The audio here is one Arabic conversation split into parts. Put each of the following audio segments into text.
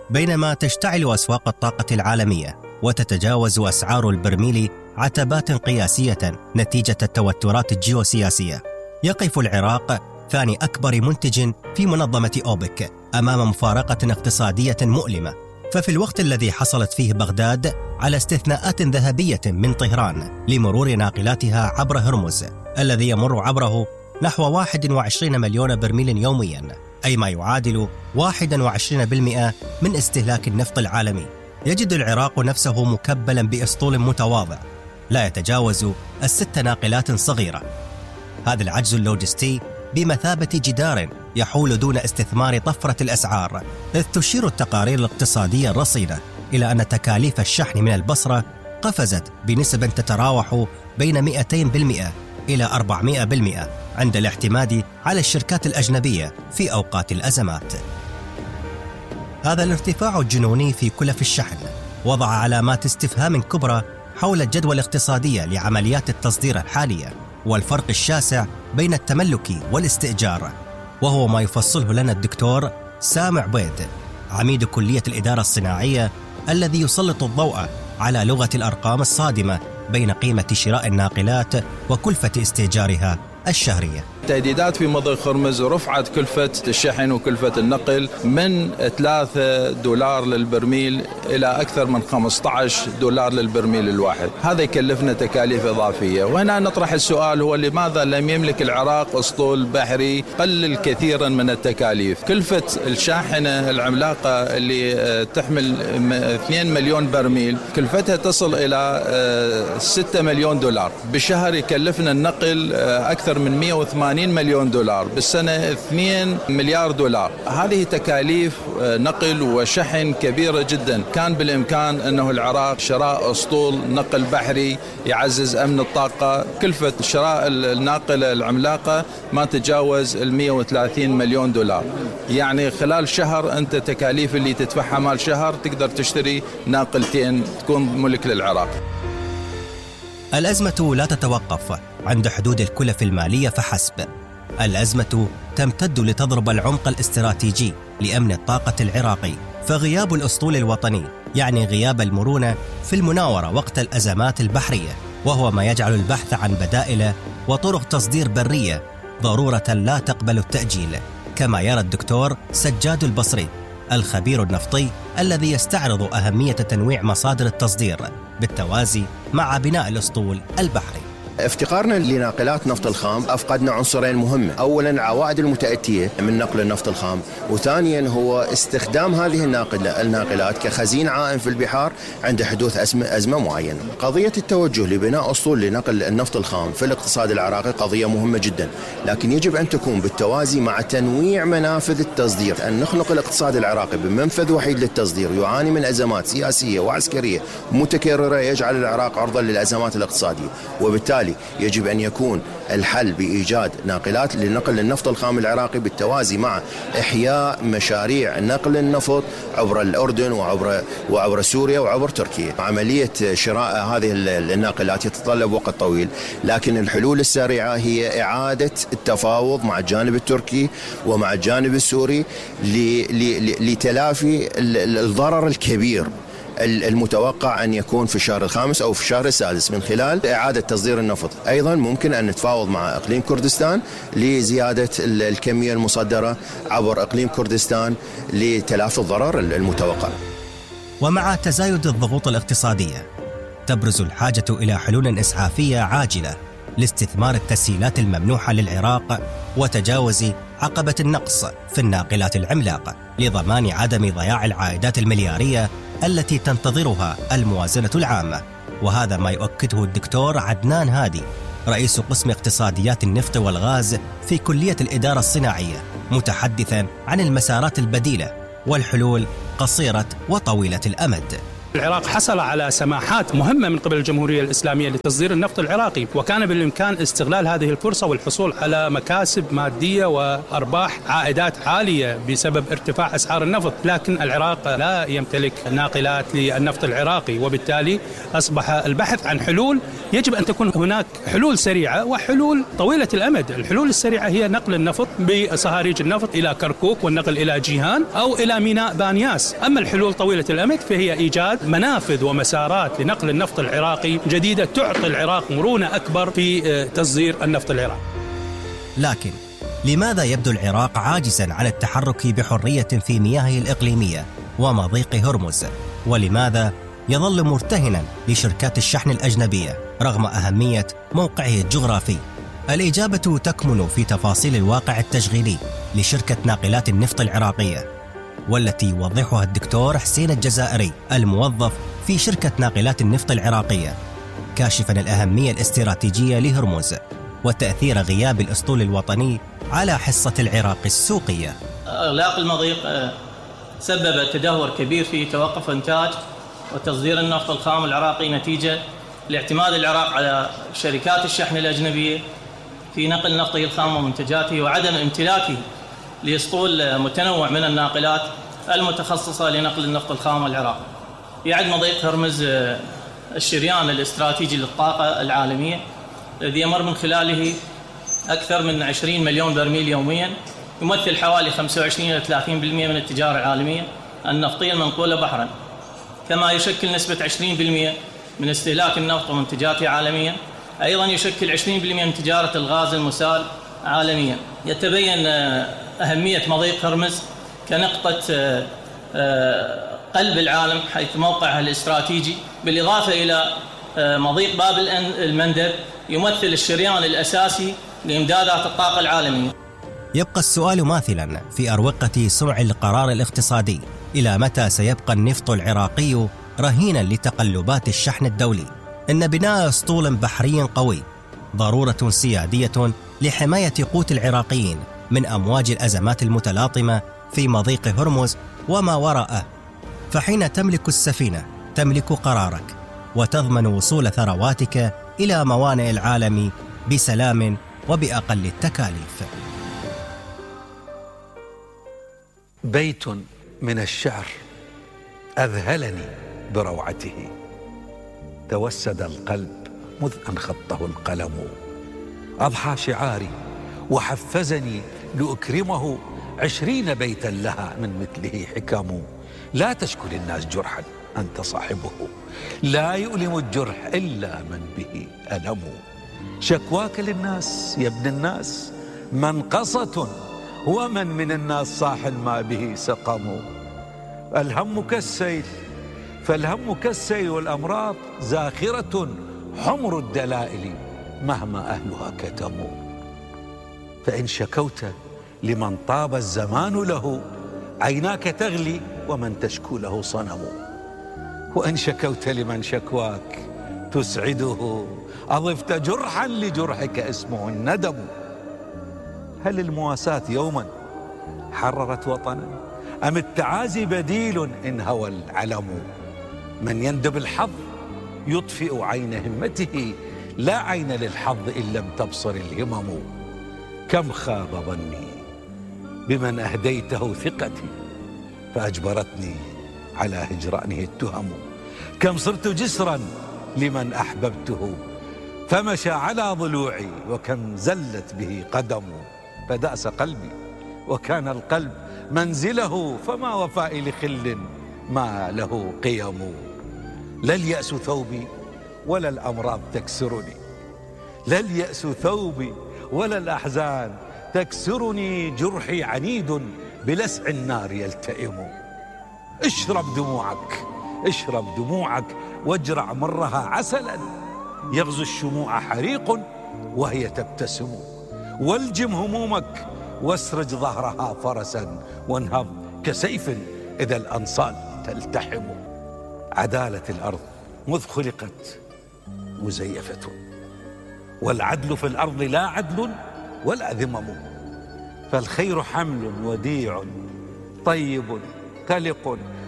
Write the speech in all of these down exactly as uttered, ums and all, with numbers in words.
بينما تشتعل أسواق الطاقة العالمية وتتجاوز أسعار البرميل عتبات قياسية نتيجة التوترات الجيوسياسية، يقف العراق ثاني أكبر منتج في منظمة أوبك أمام مفارقة اقتصادية مؤلمة. ففي الوقت الذي حصلت فيه بغداد على استثناءات ذهبية من طهران لمرور ناقلاتها عبر هرمز الذي يمر عبره نحو واحد وعشرين مليون برميل يومياً، أي ما يعادل واحد وعشرين بالمئة من استهلاك النفط العالمي، يجد العراق نفسه مكبلاً بأسطول متواضع لا يتجاوز الست ناقلات صغيرة. هذا العجز اللوجستي بمثابة جدار يحول دون استثمار طفرة الأسعار، إذ تشير التقارير الاقتصادية الرصينة إلى أن تكاليف الشحن من البصرة قفزت بنسب تتراوح بين مئتين بالمئة إلى أربعمئة بالمئة عند الاعتماد على الشركات الأجنبية في أوقات الأزمات. هذا الارتفاع الجنوني في كلف الشحن وضع علامات استفهام كبرى حول الجدوى الاقتصادية لعمليات التصدير الحالية والفرق الشاسع بين التملك والاستئجار، وهو ما يفصله لنا الدكتور سامع بيد عميد كلية الإدارة الصناعية، الذي يسلط الضوء على لغة الأرقام الصادمة بين قيمة شراء الناقلات وكلفة استئجارها الشهرية. تهديدات في مضيق هرمز رفعت كلفة الشحن وكلفة النقل من ثلاثة دولار للبرميل إلى أكثر من خمسة عشر دولار للبرميل الواحد. هذا يكلفنا تكاليف إضافية. وهنا نطرح السؤال هو لماذا لم يملك العراق أسطول بحري قلل كثيرا من التكاليف؟ كلفة الشاحنة العملاقة اللي تحمل اثنين مليون برميل كلفتها تصل إلى ستة مليون دولار بالشهر، يكلفنا النقل أكثر من مئة وثمانين مليون دولار بالسنة، اثنين مليار دولار. هذه تكاليف نقل وشحن كبيرة جدا. كان بالإمكان أنه العراق شراء أسطول نقل بحري يعزز أمن الطاقة. كلفة شراء الناقلة العملاقة ما تجاوز المئة وثلاثين مليون دولار، يعني خلال شهر أنت تكاليف اللي تدفعها مال شهر تقدر تشتري ناقلتين تكون ملك للعراق. الأزمة لا تتوقف عند حدود الكلف المالية فحسب، الأزمة تمتد لتضرب العمق الاستراتيجي لأمن الطاقة العراقي، فغياب الأسطول الوطني يعني غياب المرونة في المناورة وقت الأزمات البحرية، وهو ما يجعل البحث عن بدائل وطرق تصدير برية ضرورة لا تقبل التأجيل، كما يرى الدكتور سجاد البصري الخبير النفطي الذي يستعرض أهمية تنويع مصادر التصدير بالتوازي مع بناء الأسطول البحري. افتقارنا لناقلات نفط الخام أفقدنا عنصرين مهمة، أولا العوائد المتأتية من نقل النفط الخام، وثانيا هو استخدام هذه الناقلات كخزين عائم في البحار عند حدوث أزمة معينة. قضية التوجه لبناء أسطول لنقل النفط الخام في الاقتصاد العراقي قضية مهمة جدا، لكن يجب أن تكون بالتوازي مع تنويع منافذ التصدير. أن نخلق الاقتصاد العراقي بمنفذ وحيد للتصدير يعاني من أزمات سياسية وعسكرية متكررة يجعل العراق عرضة للأزمات الاقتصادية، وبالتالي يجب أن يكون الحل بإيجاد ناقلات لنقل النفط الخام العراقي بالتوازي مع إحياء مشاريع نقل النفط عبر الأردن وعبر وعبر سوريا وعبر تركيا. عملية شراء هذه الناقلات يتطلب وقت طويل، لكن الحلول السريعة هي إعادة التفاوض مع الجانب التركي ومع الجانب السوري لتلافي الضرر الكبير المتوقع أن يكون في الشهر الخامس أو في الشهر السادس من خلال إعادة تصدير النفط. أيضا ممكن أن نتفاوض مع إقليم كردستان لزيادة الكمية المصدرة عبر إقليم كردستان لتلافي الضرر المتوقع. ومع تزايد الضغوط الاقتصادية تبرز الحاجة إلى حلول إسعافية عاجلة لاستثمار التسهيلات الممنوحة للعراق وتجاوز عقبة النقص في الناقلات العملاقة لضمان عدم ضياع العائدات المليارية التي تنتظرها الموازنة العامة. وهذا ما يؤكده الدكتور عدنان هادي رئيس قسم اقتصاديات النفط والغاز في كلية الإدارة الصناعية، متحدثا عن المسارات البديلة والحلول قصيرة وطويلة الأمد. العراق حصل على سماحات مهمة من قبل الجمهورية الإسلامية لتصدير النفط العراقي، وكان بالإمكان استغلال هذه الفرصة والحصول على مكاسب مادية وأرباح عائدات عالية بسبب ارتفاع أسعار النفط، لكن العراق لا يمتلك ناقلات للنفط العراقي، وبالتالي أصبح البحث عن حلول. يجب أن تكون هناك حلول سريعة وحلول طويلة الأمد. الحلول السريعة هي نقل النفط بصهاريج النفط إلى كركوك والنقل إلى جيهان أو إلى ميناء بانياس. أما الحلول طويلة الأمد فهي إيجاد منافذ ومسارات لنقل النفط العراقي جديدة تعطي العراق مرونة أكبر في تصدير النفط العراقي. لكن لماذا يبدو العراق عاجزاً عن التحرك بحرية في مياهه الإقليمية ومضيق هرمز؟ ولماذا يظل مرتهناً لشركات الشحن الأجنبية رغم أهمية موقعه الجغرافي؟ الإجابة تكمن في تفاصيل الواقع التشغيلي لشركة ناقلات النفط العراقية، والتي يوضحها الدكتور حسين الجزائري الموظف في شركة ناقلات النفط العراقية، كاشفاً الأهمية الاستراتيجية لهرمز وتأثير غياب الأسطول الوطني على حصة العراق السوقية. إغلاق المضيق سبب تدهور كبير في توقف إنتاج وتصدير النفط الخام العراقي نتيجة لاعتماد العراق على شركات الشحن الأجنبية في نقل نفطه الخام ومنتجاته، وعدم امتلاكه لأسطول متنوع من الناقلات المتخصصة لنقل النفط الخام العراقي. يعد مضيق هرمز الشريان الاستراتيجي للطاقة العالمية الذي يمر من خلاله أكثر من عشرين مليون برميل يوميا، يمثل حوالي خمسة وعشرين إلى ثلاثين بالمئة من التجارة العالمية النفطية المنقولة بحرا، كما يشكل نسبة عشرين بالمئة من استهلاك النفط ومنتجاته عالميا. أيضا يشكل عشرين بالمئة من تجارة الغاز المسال عالميا. يتبين أهمية مضيق هرمز كنقطة قلب العالم حيث موقعها الاستراتيجي، بالإضافة إلى مضيق باب المندب يمثل الشريان الأساسي لإمدادات الطاقة العالمية. يبقى السؤال ماثلا في أروقة صنع القرار الاقتصادي: إلى متى سيبقى النفط العراقي رهينا لتقلبات الشحن الدولي؟ إن بناء أسطول بحري قوي ضرورة سيادية لحماية قوت العراقيين من أمواج الأزمات المتلاطمة في مضيق هرمز وما وراءه. فحين تملك السفينة تملك قرارك وتضمن وصول ثرواتك إلى موانئ العالم بسلام وبأقل التكاليف. بيت من الشعر أذهلني بروعته، توسد القلب مذ أن خطه القلم، أضحى شعاري وحفزني لأكرمه، عشرين بيتا لها من مثله حكم. لا تشكل الناس جرحا أنت صاحبه، لا يؤلم الجرح إلا من به ألم. شكواك للناس يا ابن الناس منقصة، ومن من الناس صاح ما به سقم. الهم كالسيل فالهم كالسيل والأمراض زاخرة، حمر الدلائل مهما أهلها كتموا. فإن شكوت لمن طاب الزمان له، عيناك تغلي ومن تشكو له صنم. وإن شكوت لمن شكواك تسعده، أضفت جرحا لجرحك اسمه الندم. هل المواساة يوما حررت وطنا، أم التعازي بديل إن هوى العلم؟ من يندب الحظ يطفئ عين همته، لا عين للحظ إن لم تبصر الهمم. كم خاب ظني بمن أهديته ثقتي، فأجبرتني على هجرانه التهم. كم صرت جسرا لمن أحببته، فمشى على ضلوعي، وكم زلت به قدم. فدأس قلبي وكان القلب منزله، فما وفائي لخل ما له قيم. لا اليأس ثوبي ولا الأمراض تكسرني، لا اليأس ثوبي ولا الأحزان تكسرني. جرحي عنيد بلسع النار يلتئم. اشرب دموعك اشرب دموعك واجرع مرها عسلا، يغزو الشموع حريق وهي تبتسم. والجم همومك واسرج ظهرها فرسا، وانهض كسيف إذا الأنصال تلتحم. عدالة الأرض مذ خلقت مزيفة، والعدل في الأرض لا عدل ولا ذمم. فالخير حمل وديع طيب قلق،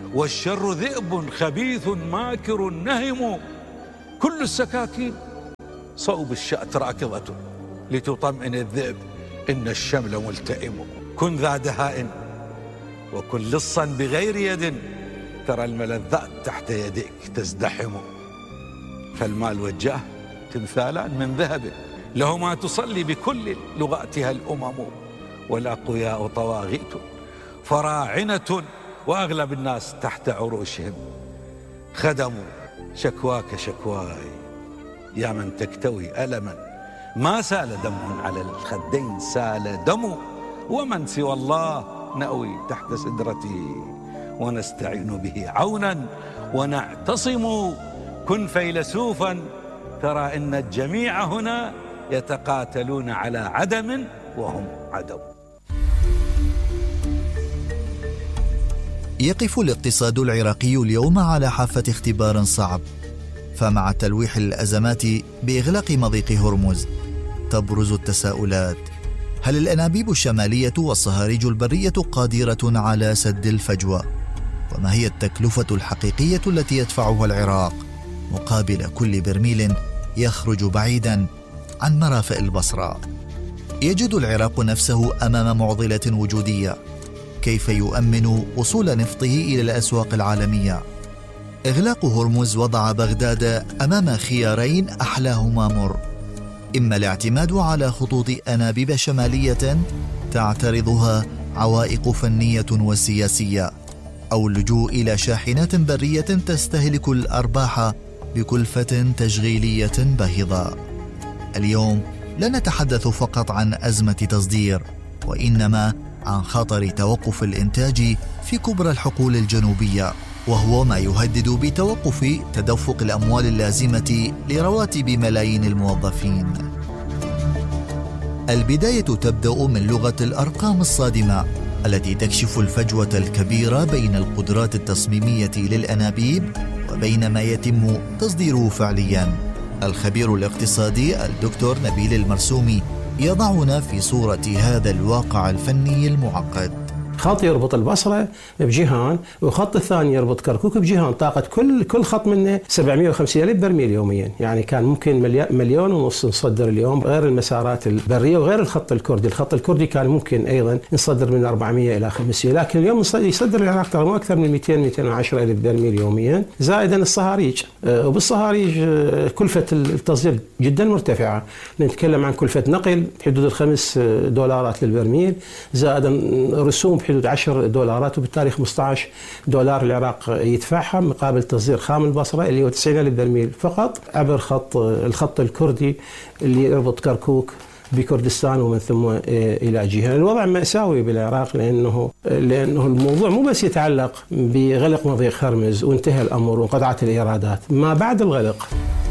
والشر ذئب خبيث ماكر نهم، كل السكاكين صوب الشأت راكضة لتطمئن الذئب إن الشمل ملتئم. كن ذا دهاء وكن لصا بغير يد، ترى الملذات تحت يديك تزدحم. فالمال والجاه تمثالان من ذهب، لهما تصلي بكل لغاتها الأمم. والأقوياء طواغيت فراعنة، وأغلب الناس تحت عروشهم خدموا. شكواك شكواي يا من تكتوي ألما، ما سال دم على الخدين سال دم. ومن سوى الله نأوي تحت سدرته، ونستعين به عونا ونعتصم. كن فيلسوفا ترى إن الجميع هنا يتقاتلون على عدم وهم عدم. يقف الاقتصاد العراقي اليوم على حافة اختبار صعب، فمع تلويح الأزمات بإغلاق مضيق هرمز تبرز التساؤلات: هل الأنابيب الشمالية والصهاريج البرية قادرة على سد الفجوة؟ وما هي التكلفة الحقيقية التي يدفعها العراق مقابل كل برميل يخرج بعيدا عن مرافئ البصرة؟ يجد العراق نفسه أمام معضلة وجودية: كيف يؤمن وصول نفطه إلى الأسواق العالمية؟ إغلاق هرمز وضع بغداد أمام خيارين أحلاهما مر: إما الاعتماد على خطوط أنابيب شمالية تعترضها عوائق فنية وسياسية، أو اللجوء إلى شاحنات برية تستهلك الأرباح بكلفة تشغيلية باهظة. اليوم لا نتحدث فقط عن أزمة تصدير، وإنما عن خطر توقف الإنتاج في كبرى الحقول الجنوبية، وهو ما يهدد بتوقف تدفق الأموال اللازمة لرواتب ملايين الموظفين. البداية تبدأ من لغة الأرقام الصادمة التي تكشف الفجوة الكبيرة بين القدرات التصميمية للأنابيب وبين ما يتم تصديره فعلياً. الخبير الاقتصادي الدكتور نبيل المرسومي يضعنا في صورة هذا الواقع الفني المعقد. خط يربط البصرة بجيهان، وخط الثاني يربط كركوك بجيهان. طاقة كل كل خط منه سبعمئة وخمسين ألف برميل يوميا، يعني كان ممكن مليون ونص نصدر اليوم، غير المسارات البرية وغير الخط الكردي. الخط الكردي كان ممكن أيضا نصدر من أربعمئة إلى خمسمئة، لكن اليوم يصدر العراق ترى أكثر من مئتين مئتين وعشرة ألف برميل يوميا، زائدا الصهاريج. وبالصهاريج كلفة التصدير جدا مرتفعة، نتكلم عن كلفة نقل حدود الخمس دولارات للبرميل، زائدا رسوم حدود عشر دولارات، وبالتالي خمسة عشر دولار العراق يدفعها مقابل تصدير خام البصرة اللي هو تسعين ألف برميل فقط عبر خط الخط الكردي اللي يربط كركوك بكردستان ومن ثم إلى جيهان. الوضع مأساوي بالعراق، لأنه لأنه الموضوع مو بس يتعلق بغلق مضيق هرمز وانتهى الأمر وانقطعت الإيرادات، ما بعد الغلق.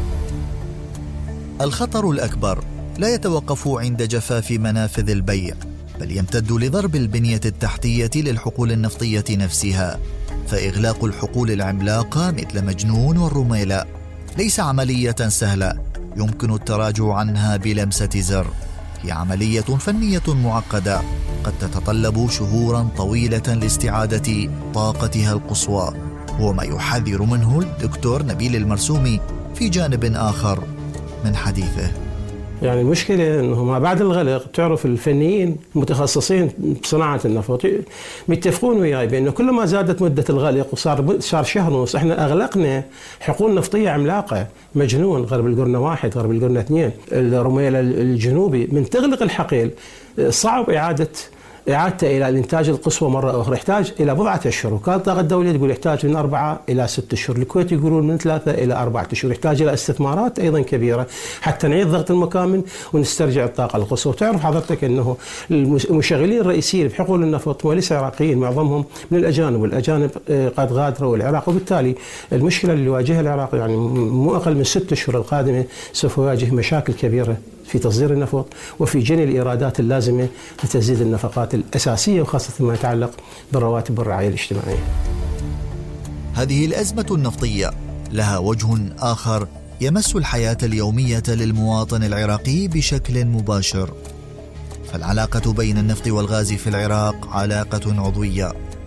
الخطر الأكبر لا يتوقف عند جفاف منافذ البيع، بل يمتد لضرب البنية التحتية للحقول النفطية نفسها. فإغلاق الحقول العملاقة مثل مجنون والرميلة ليس عملية سهلة يمكن التراجع عنها بلمسة زر، هي عملية فنية معقدة قد تتطلب شهورا طويلة لاستعادة طاقتها القصوى، هو ما يحذر منه الدكتور نبيل المرسومي في جانب آخر من حديثه. يعني المشكلة أنه ما بعد الغلق تعرف الفنيين المتخصصين بصناعة النفط متفقون وياي بأنه كلما زادت مدة الغلق وصار صار شهر ونص، احنا أغلقنا حقول نفطية عملاقة، مجنون غرب القرنة واحد، غرب القرنة اثنين، الرميلة الجنوبي. من تغلق الحقل صعب إعادة إعادته إلى الإنتاج القصوى مرة أخرى، يحتاج إلى بضعة أشهر. وكالة الطاقة الدولية تقول يحتاج من أربعة إلى ست أشهر، الكويت يقولون من ثلاثة إلى أربعة أشهر. يحتاج إلى استثمارات أيضا كبيرة حتى نعيد ضغط المكامن ونسترجع الطاقة القصوى. وتعرف حضرتك أنه المشغلين الرئيسيين بحقول النفط وليس عراقيين، معظمهم من الأجانب، والأجانب قد غادروا العراق، وبالتالي المشكلة اللي يواجهها العراق يعني مو أقل من ست أشهر القادمة سوف يواجه مشاكل كبيرة في تصدير النفط وفي جني الإيرادات اللازمة لتسديد النفقات الأساسية، وخاصة ما يتعلق بالرواتب والرعاية الاجتماعية. هذه الأزمة النفطية لها وجه آخر يمس الحياة اليومية للمواطن العراقي بشكل مباشر، فالعلاقة بين النفط والغاز في العراق علاقة عضوية،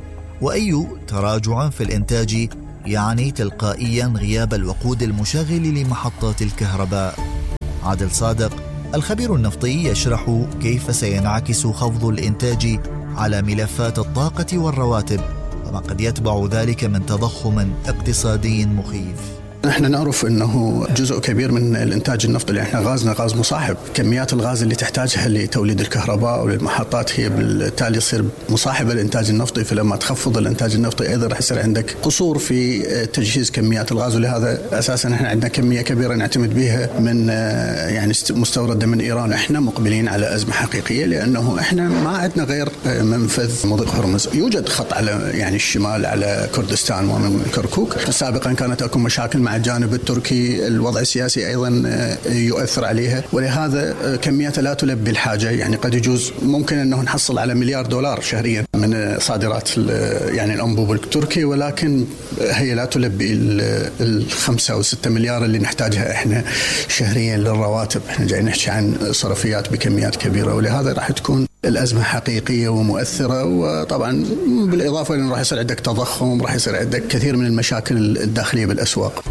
وأي تراجع في الإنتاج يعني تلقائيا غياب الوقود المشغل لمحطات الكهرباء. عادل صادق الخبير النفطي يشرح كيف سينعكس خفض الإنتاج على ملفات الطاقة والرواتب وما قد يتبع ذلك من تضخم اقتصادي مخيف. نحن نعرف أنه جزء كبير من الإنتاج النفط اللي احنا غازنا غاز مصاحب، كميات الغاز اللي تحتاجها لتوليد الكهرباء أو للمحطات هي بالتالي تصير مصاحبة للإنتاج النفطي، فلما تخفض الإنتاج النفطي أيضا رح يصير عندك قصور في تجهيز كميات الغاز، ولهذا أساسا احنا عندنا كمية كبيرة نعتمد بها من يعني مستوردة من إيران. احنا مقبلين على أزمة حقيقية لأنه احنا ما عندنا غير منفذ مضيق هرمز. يوجد خط على يعني الشمال على كردستان ومن كركوك، سابقا كانت أكو مشاكل مع الجانب التركي، الوضع السياسي أيضا يؤثر عليها، ولهذا كمياتها لا تلبي الحاجة. يعني قد يجوز ممكن أنه نحصل على مليار دولار شهريا من صادرات يعني الأنبوب التركي، ولكن هي لا تلبي الخمسة أو ستة مليار اللي نحتاجها إحنا شهريا للرواتب. إحنا جاي نحكي عن صرفيات بكميات كبيرة، ولهذا راح تكون الأزمة حقيقية ومؤثرة. وطبعا بالإضافة لأنه راح يصير عندك تضخم، راح يصير عندك كثير من المشاكل الداخلية بالأسواق.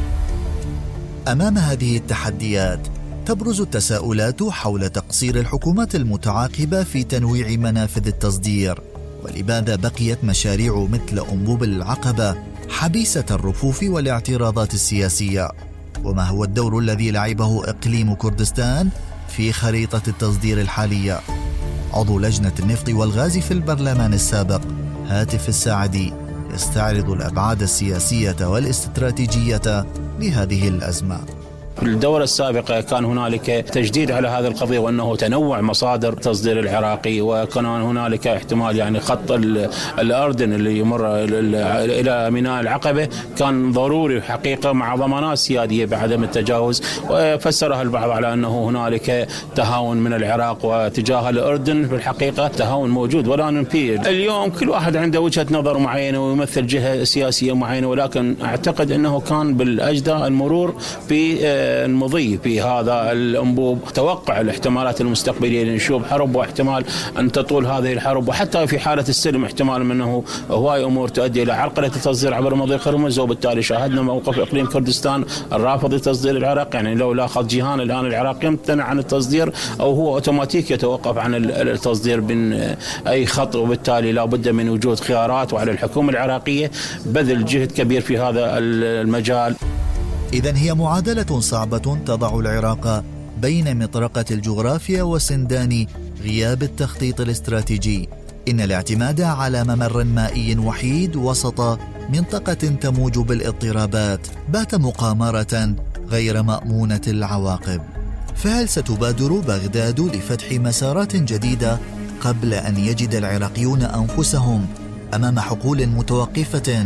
أمام هذه التحديات تبرز التساؤلات حول تقصير الحكومات المتعاقبة في تنويع منافذ التصدير، ولماذا بقيت مشاريع مثل أنبوب العقبة حبيسة الرفوف والاعتراضات السياسية، وما هو الدور الذي لعبه إقليم كردستان في خريطة التصدير الحالية. عضو لجنة النفط والغاز في البرلمان السابق هاتف الساعدي يستعرض الأبعاد السياسية والاستراتيجية لهذه الأزمة. في الدورة السابقة كان هنالك تجديد على هذه القضية، وأنه تنوع مصادر تصدير العراقي، وكان هنالك احتمال يعني خط الأردن اللي يمر إلى ميناء العقبة كان ضروري حقيقة مع ضمانات سيادية بعدم التجاوز، وفسرها البعض على أنه هنالك تهاون من العراق وتجاه الأردن. في الحقيقة تهاون موجود ولا ننفيه. اليوم كل واحد عنده وجهة نظر معينة ويمثل جهة سياسية معينة، ولكن أعتقد أنه كان بالأجدى المرور في المضي في هذا الأنبوب، توقع الاحتمالات المستقبلية لنشوب حرب واحتمال أن تطول هذه الحرب، وحتى في حالة السلم احتمال منه هواي أمور تؤدي إلى عرقلة التصدير عبر مضيق هرمز. وبالتالي شاهدنا موقف إقليم كردستان الرافض لتصدير العراق، يعني لو لاحظ جيهان الآن العراق يمتنع عن التصدير أو هو أوتوماتيك يتوقف عن التصدير من أي خط، وبالتالي لا بد من وجود خيارات، وعلى الحكومة العراقية بذل جهد كبير في هذا المجال. إذن هي معادلة صعبة تضع العراق بين مطرقة الجغرافيا وسندان غياب التخطيط الاستراتيجي. إن الاعتماد على ممر مائي وحيد وسط منطقة تموج بالاضطرابات بات مقامرة غير مأمونة العواقب. فهل ستبادر بغداد لفتح مسارات جديدة قبل أن يجد العراقيون أنفسهم أمام حقول متوقفة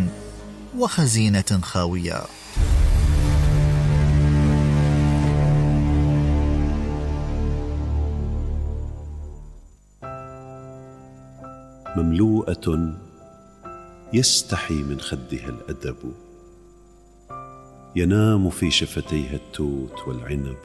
وخزينة خاوية؟ مملوءة يستحي من خدها الأدب، ينام في شفتيها التوت والعنب.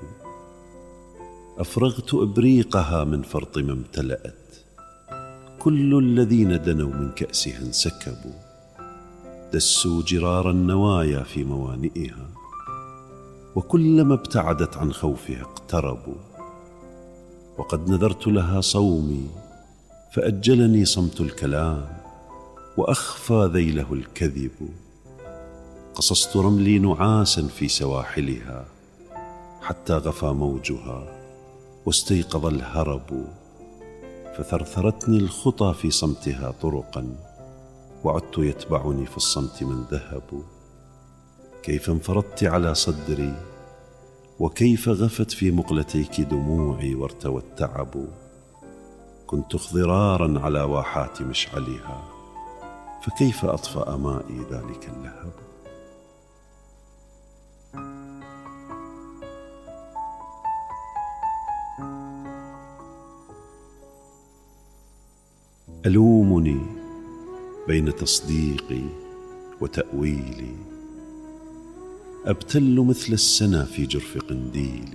أفرغت إبريقها من فرط ما امتلأت، كل الذين دنوا من كأسها انسكبوا. دسوا جرار النوايا في موانئها، وكلما ابتعدت عن خوفها اقتربوا. وقد نذرت لها صومي فأجلني صمت الكلام، وأخفى ذيله الكذب. قصصت رملي نعاسا في سواحلها، حتى غفى موجها واستيقظ الهرب. فثرثرتني الخطى في صمتها طرقا، وعدت يتبعني في الصمت من ذهب. كيف انفرضت على صدري، وكيف غفت في مقلتيك دموعي وارتوى التعب. كنت اخضرارا على واحات مشعلها، فكيف أطفأ مائي ذلك اللهب. ألومني بين تصديقي وتأويلي، أبتل مثل السنا في جرف قنديلي.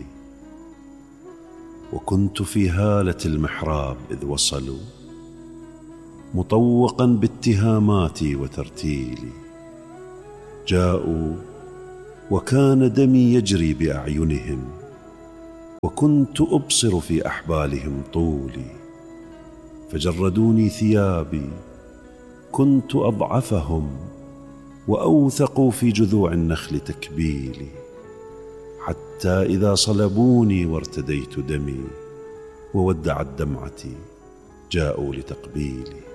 وكنت في هالة المحراب إذ وصلوا، مطوقا باتهاماتي وترتيلي. جاءوا وكان دمي يجري بأعينهم، وكنت أبصر في أحبالهم طولي. فجردوني ثيابي، كنت أضعفهم، وأوثقوا في جذوع النخل تكبيلي. حتى إذا صلبوني وارتديت دمي وودعت دمعتي، جاءوا لتقبيلي.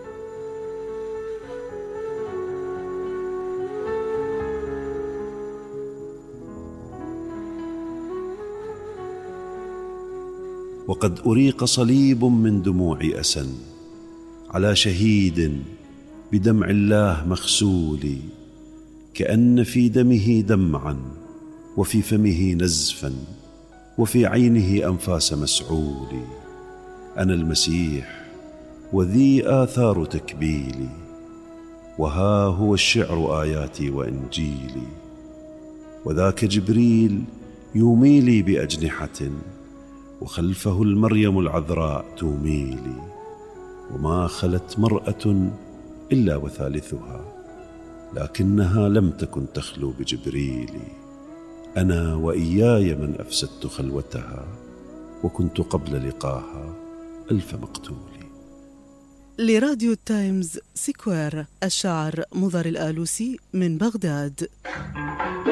وقد أريق صليب من دموع أسى على شهيد بدمع الله مغسول، كأن في دمه دمعا وفي فمه نزفا وفي عينه أنفاس مسعول. أنا المسيح وذي آثار تكبيلي، وها هو الشعر آياتي وإنجيلي. وذاك جبريل يوميلي بأجنحة، وخلفه المريم العذراء توميلي. وما خلت مرأة إلا وثالثها، لكنها لم تكن تخلو بجبريلي. أنا وإياي من أفسدت خلوتها، وكنت قبل لقاها ألف مقتول. لراديو التايمز سكوير، الشاعر مضر الآلوسي من بغداد.